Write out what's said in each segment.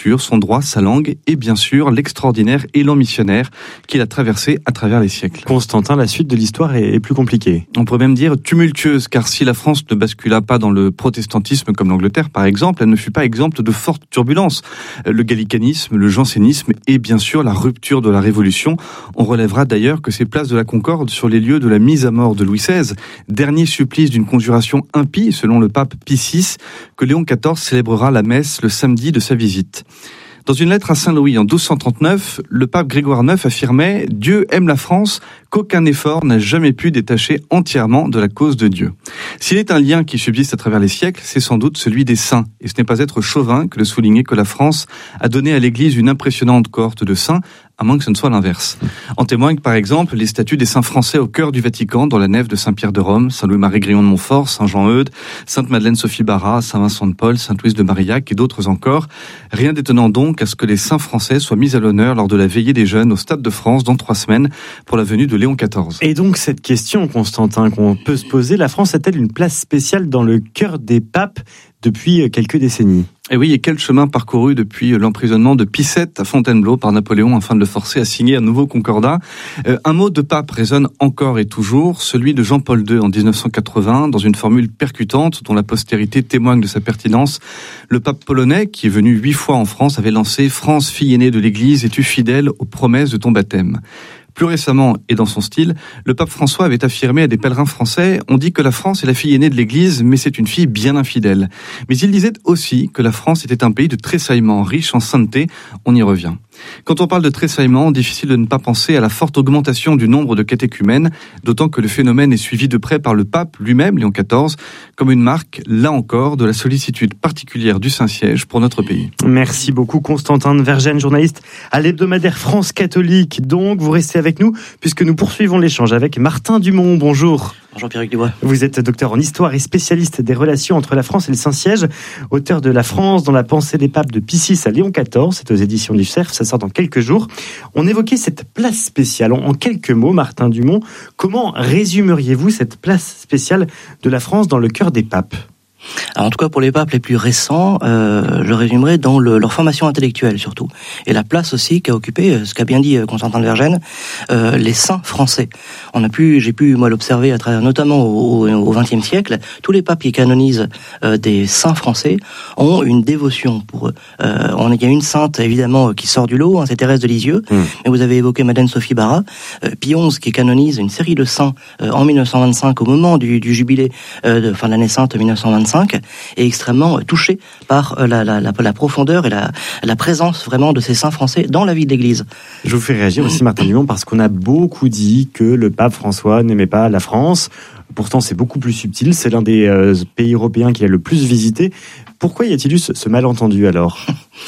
son droit, sa langue et bien sûr l'extraordinaire élan missionnaire qu'il a traversé à travers les siècles. Constantin, la suite de l'histoire est plus compliquée. On pourrait même dire tumultueuse, car si la France ne bascula pas dans le protestantisme comme l'Angleterre par exemple, elle ne fut pas exempte de fortes turbulences. Le gallicanisme, le jansénisme et bien sûr la rupture de la Révolution. On relèvera d'ailleurs que c'est place de la Concorde sur les lieux de la mise à mort de Louis XVI, dernier supplice d'une conjuration impie selon le pape Pie VI, que Léon XIV célébrera la messe le samedi de sa visite. Dans une lettre à Saint-Louis en 1239, le pape Grégoire IX affirmait « Dieu aime la France, qu'aucun effort n'a jamais pu détacher entièrement de la cause de Dieu ». S'il est un lien qui subsiste à travers les siècles, c'est sans doute celui des saints. Et ce n'est pas être chauvin que de souligner que la France a donné à l'Église une impressionnante cohorte de saints, à moins que ce ne soit l'inverse. En témoignent par exemple les statues des saints français au cœur du Vatican, dans la nef de Saint-Pierre de Rome, Saint-Louis-Marie Grillon de Montfort, Saint-Jean-Eudes, Sainte-Madeleine Sophie Barra, Saint-Vincent de Paul, Sainte-Louise de Marillac et d'autres encore. Rien d'étonnant donc à ce que les saints français soient mis à l'honneur lors de la veillée des jeunes au Stade de France dans 3 semaines pour la venue de Léon XIV. Et donc cette question, Constantin, qu'on peut se poser, la France a-t-elle une place spéciale dans le cœur des papes depuis quelques décennies ? Et oui, et quel chemin parcouru depuis l'emprisonnement de Pie VII à Fontainebleau par Napoléon afin de le forcer à signer un nouveau concordat. Un mot de pape résonne encore et toujours, celui de Jean-Paul II en 1980, dans une formule percutante dont la postérité témoigne de sa pertinence. Le pape polonais, qui est venu 8 fois en France, avait lancé « France, fille aînée de l'Église, es-tu fidèle aux promesses de ton baptême ?» Plus récemment, et dans son style, le pape François avait affirmé à des pèlerins français « On dit que la France est la fille aînée de l'Église, mais c'est une fille bien infidèle. » Mais il disait aussi que la France était un pays de tressaillement, riche en sainteté. On y revient. Quand on parle de tressaillement, difficile de ne pas penser à la forte augmentation du nombre de catéchumènes, d'autant que le phénomène est suivi de près par le pape lui-même, Léon XIV, comme une marque, là encore, de la sollicitude particulière du Saint-Siège pour notre pays. Merci beaucoup Constantin de Vergennes, journaliste à l'hebdomadaire France Catholique. Donc, vous restez avec nous, puisque nous poursuivons l'échange avec Martin Dumont. Bonjour. Bonjour Pierre-Hugues Dubois. Vous êtes docteur en histoire et spécialiste des relations entre la France et le Saint-Siège, auteur de La France dans la pensée des papes de Pie VI à Léon XIV, c'est aux éditions du Cerf, ça sort dans quelques jours. On évoquait cette place spéciale. En quelques mots, Martin Dumont, comment résumeriez-vous cette place spéciale de la France dans le cœur des papes ? Alors, en tout cas, pour les papes les plus récents, je résumerai dans leur formation intellectuelle surtout, et la place aussi qu'a occupé, ce qu'a bien dit Constantin de Vergennes, les saints français. J'ai pu moi l'observer à travers, notamment au XXe siècle, tous les papes qui canonisent des saints français ont une dévotion pour eux. Il y a une sainte évidemment qui sort du lot, c'est Thérèse de Lisieux, mais vous avez évoqué Madeleine Sophie Barra, Pie XI qui canonise une série de saints en 1925 au moment du jubilé de fin de l'année sainte 1925. Est extrêmement touché par la profondeur et la présence vraiment de ces saints français dans la vie de l'Église. Je vous fais réagir aussi, Martin Dumont, parce qu'on a beaucoup dit que le pape François n'aimait pas la France. Pourtant, c'est beaucoup plus subtil. C'est l'un des pays européens qu'il a le plus visité. Pourquoi y a-t-il eu ce malentendu alors ?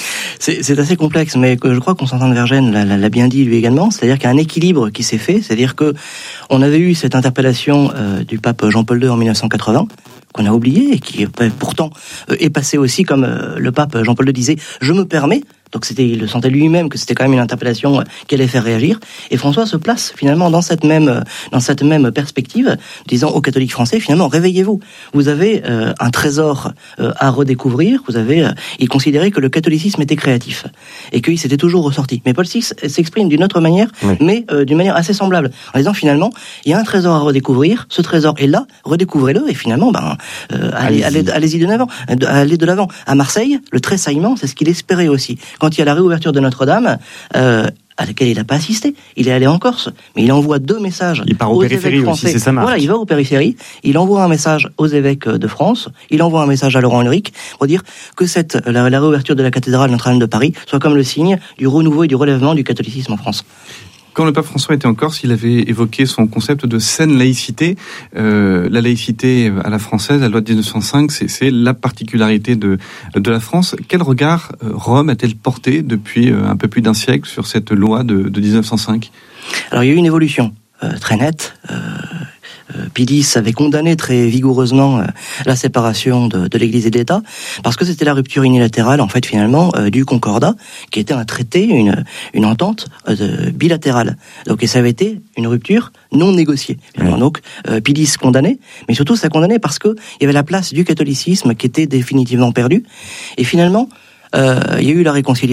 C'est assez complexe, mais je crois que Constantin de Vergennes l'a bien dit lui également. C'est-à-dire qu'il y a un équilibre qui s'est fait. C'est-à-dire que on avait eu cette interpellation du pape Jean-Paul II en 1980, qu'on a oublié et qui pourtant est passé aussi comme le pape Jean-Paul II disait « je me permets ». Donc il le sentait lui-même que c'était quand même une interpellation qui allait faire réagir. Et François se place finalement dans cette même perspective, disant aux catholiques français, finalement, réveillez-vous. Vous avez un trésor à redécouvrir. Il considérait que le catholicisme était créatif et qu'il s'était toujours ressorti. Mais Paul VI s'exprime d'une autre manière, oui, mais d'une manière assez semblable, en disant finalement, il y a un trésor à redécouvrir. Ce trésor est là, redécouvrez-le et finalement, allez-y de l'avant. À Marseille, le tressaillement, c'est ce qu'il espérait aussi. Quand il y a la réouverture de Notre-Dame, à laquelle il n'a pas assisté, il est allé en Corse, mais il envoie 2 messages aux évêques français. Aussi, c'est sa marque. Voilà, il va aux périphéries, il envoie un message aux évêques de France, il envoie un message à Laurent Ulrich pour dire que la réouverture de la cathédrale Notre-Dame de Paris soit comme le signe du renouveau et du relèvement du catholicisme en France. Quand le pape François était en Corse, il avait évoqué son concept de saine laïcité. La laïcité à la française, la loi de 1905, c'est la particularité de la France. Quel regard Rome a-t-elle porté depuis un peu plus d'un siècle sur cette loi de 1905 ? Alors il y a eu une évolution très nette. Pie X avait condamné très vigoureusement la séparation de l'Église et de l'État, parce que c'était la rupture unilatérale, en fait, finalement, du Concordat, qui était un traité, une entente bilatérale. Donc, et ça avait été une rupture non négociée. Alors, donc, Pie X condamné, mais surtout, ça condamné parce que il y avait la place du catholicisme qui était définitivement perdue. Et finalement, il y a eu la réconciliation